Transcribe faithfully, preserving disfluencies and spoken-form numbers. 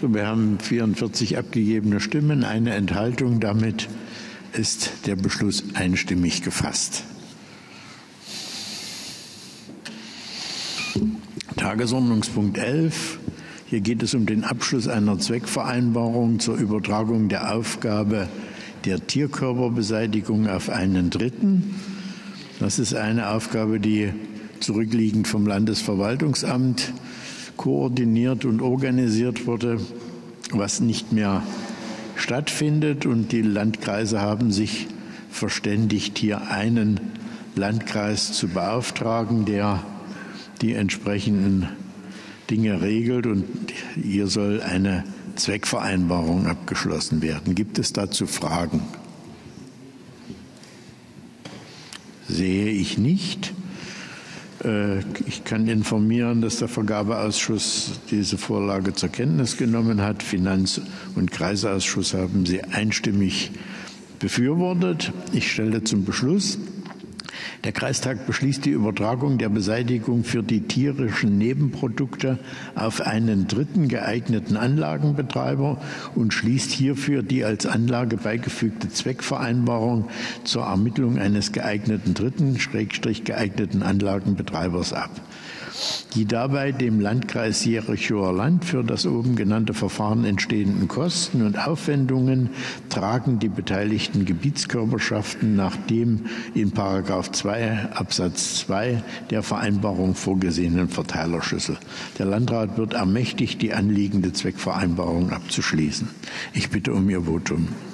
So, wir haben vierundvierzig abgegebene Stimmen, eine Enthaltung. Damit ist der Beschluss einstimmig gefasst. Tagesordnungspunkt elf. Hier geht es um den Abschluss einer Zweckvereinbarung zur Übertragung der Aufgabe der Tierkörperbeseitigung auf einen Dritten. Das ist eine Aufgabe, die zurückliegend vom Landesverwaltungsamt koordiniert und organisiert wurde, was nicht mehr stattfindet. Und die Landkreise haben sich verständigt, hier einen Landkreis zu beauftragen, der die entsprechenden Dinge regelt. Und hier soll eine Zweckvereinbarung abgeschlossen werden. Gibt es dazu Fragen? Sehe ich nicht. Ich kann informieren, dass der Vergabeausschuss diese Vorlage zur Kenntnis genommen hat. Finanz- und Kreisausschuss haben sie einstimmig befürwortet. Ich stelle zum Beschluss: Der Kreistag beschließt die Übertragung der Beseitigung für die tierischen Nebenprodukte auf einen dritten geeigneten Anlagenbetreiber und schließt hierfür die als Anlage beigefügte Zweckvereinbarung zur Ermittlung eines geeigneten dritten, Schrägstrich geeigneten Anlagenbetreibers ab. Die dabei dem Landkreis Jerichower Land für das oben genannte Verfahren entstehenden Kosten und Aufwendungen tragen die beteiligten Gebietskörperschaften nach dem in Paragraph zwei Absatz zwei der Vereinbarung vorgesehenen Verteilerschlüssel. Der Landrat wird ermächtigt, die anliegende Zweckvereinbarung abzuschließen. Ich bitte um Ihr Votum.